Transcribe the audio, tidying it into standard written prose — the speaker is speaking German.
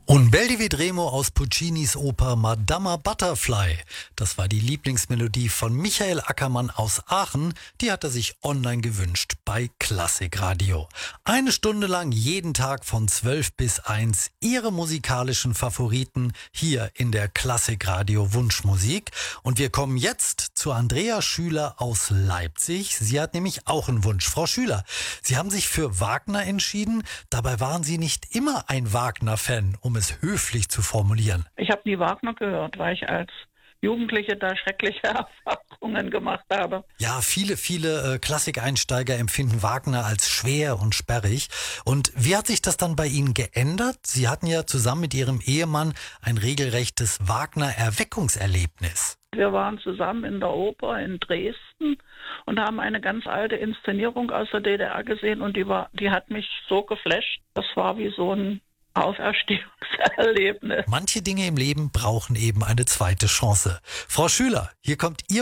Un bel di vedremo aus Puccinis Oper Madama Butterfly. Das war die Lieblingsmelodie von Michael Ackermann aus Aachen. Die hat er sich online gewünscht bei Klassikradio. 1 Stunde lang jeden Tag von 12 bis 1 Ihre musikalischen Favoriten hier in der Klassikradio Wunschmusik. Und wir kommen jetzt zu Andrea Schüler aus Leipzig. Sie hat nämlich auch einen Wunsch. Frau Schüler, Sie haben sich für Wagner entschieden. Dabei waren Sie nicht immer ein Wagner-Fan, um es höflich zu formulieren. Ich habe nie Wagner gehört, weil ich als Jugendliche da schreckliche Erfahrungen gemacht habe. Ja, viele Klassikeinsteiger empfinden Wagner als schwer und sperrig. Und wie hat sich das dann bei Ihnen geändert? Sie hatten ja zusammen mit Ihrem Ehemann ein regelrechtes Wagner-Erweckungserlebnis. Wir waren zusammen in der Oper in Dresden und haben eine ganz alte Inszenierung aus der DDR gesehen und die hat mich so geflasht. Das war wie so ein Auferstehungserlebnis. Manche Dinge im Leben brauchen eben eine zweite Chance. Frau Schüler, hier kommt Ihr